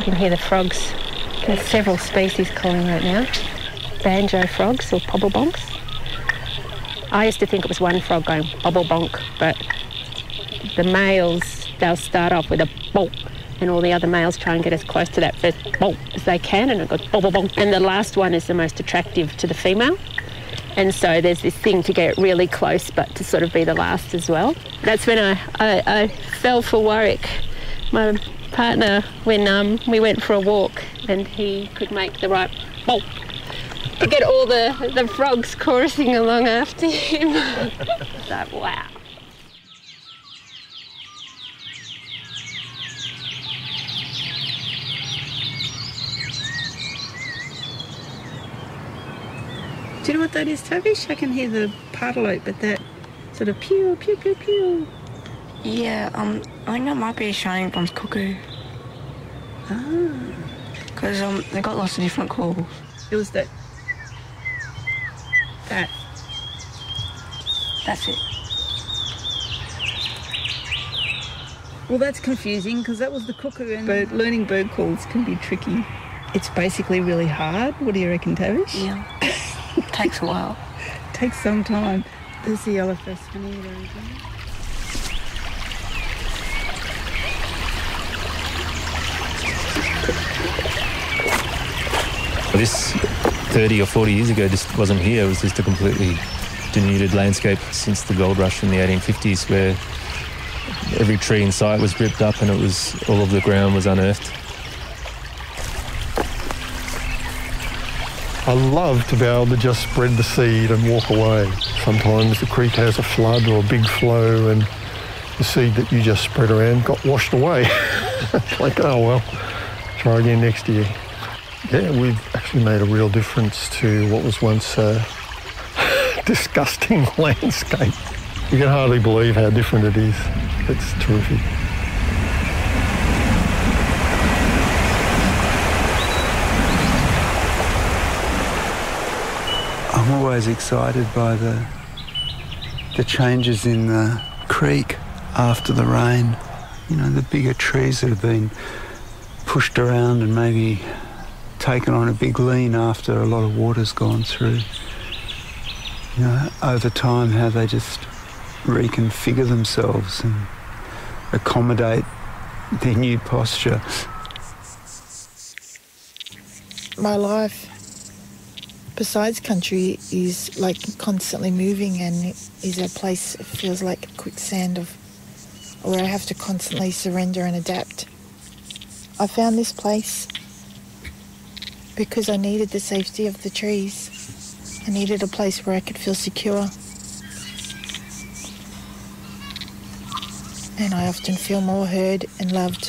You can hear the frogs. There's several species calling right now. Banjo frogs or pobblebonks. I used to think it was one frog going bobble-bonk, but the males, they'll start off with a bonk, and all the other males try and get as close to that first bonk as they can, and it goes bobble-bonk. And the last one is the most attractive to the female. And so there's this thing to get really close, but to sort of be the last as well. That's when I fell for Warwick, my partner, when we went for a walk, and he could make the right bonk to get all the frogs chorusing along after him. It's like, wow. Do you know what that is, Tavish? I can hear the pardalote, but that sort of pew, pew, pew, pew. Yeah, I think that might be a Shining-Bomb's cuckoo. Ah. Because they got lots of different calls. It was that. That's it. Well, that's confusing because that was the cuckoo, and learning bird calls can be tricky. It's basically really hard. What do you reckon, Tavish? Yeah. Takes a while. Takes some time. There's the yellowfist honey there again. This 30 or 40 years ago just wasn't here. It was just a completely denuded landscape since the gold rush in the 1850s, where every tree in sight was ripped up and all of the ground was unearthed. I love to be able to just spread the seed and walk away. Sometimes the creek has a flood or a big flow and the seed that you just spread around got washed away. It's like, oh well, try again next year. Yeah, we've actually made a real difference to what was once a disgusting landscape. You can hardly believe how different it is. It's terrific. I'm always excited by the changes in the creek after the rain. You know, the bigger trees that have been pushed around and maybe taken on a big lean after a lot of water's gone through. You know, over time, how they just reconfigure themselves and accommodate their new posture. My life, besides country, is like constantly moving and is a place that feels like a quicksand of where I have to constantly surrender and adapt. I found this place because I needed the safety of the trees. I needed a place where I could feel secure. And I often feel more heard and loved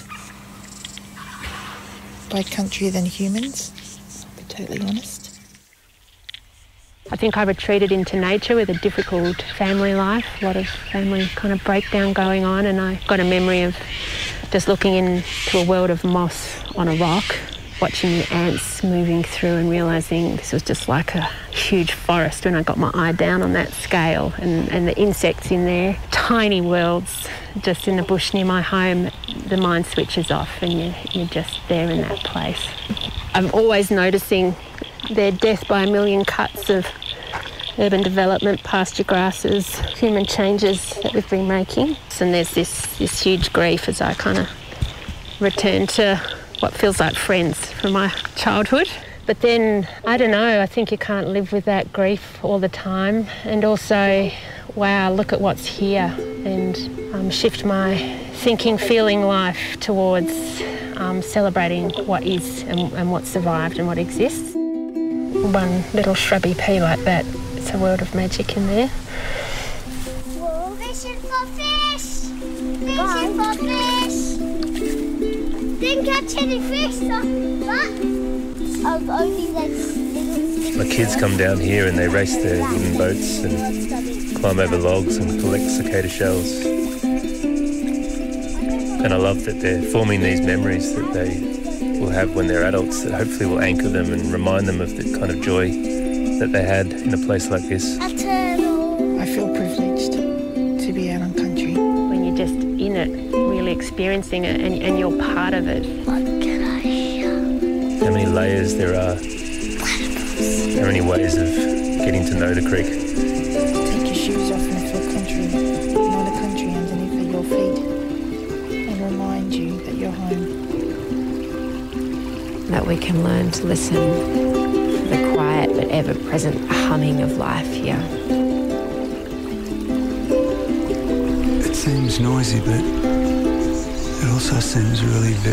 by country than humans, to be totally honest. I think I retreated into nature with a difficult family life, a lot of family kind of breakdown going on, and I got a memory of just looking into a world of moss on a rock, watching the ants moving through and realising this was just like a huge forest when I got my eye down on that scale, and the insects in there, tiny worlds just in the bush near my home. The mind switches off and you're just there in that place. I'm always noticing their death by a million cuts of urban development, pasture grasses, human changes that we've been making. And there's this huge grief as I kind of return to what feels like friends from my childhood. But then, I don't know, I think you can't live with that grief all the time. And also, wow, look at what's here, and shift my thinking, feeling life towards celebrating what is and what survived and what exists. One little shrubby pea like that, it's a world of magic in there. Whoa, fishing for fish! Fishing for fish! Didn't catch any fish, but only those My kids come down here and they race their wooden boats and climb over logs and collect cicada shells. And I love that they're forming these memories that they will have when they're adults, that hopefully will anchor them and remind them of the kind of joy that they had in a place like this. I feel privileged to be out on country. When you're just in it, really experiencing it, and you're part of it. What can I layers there are, how many ways of getting to know the creek. Take your shoes off and feel country, not a country underneath your feet, and remind you that you're home. That we can learn to listen for the quiet but ever-present humming of life here. It seems noisy, but it also seems really very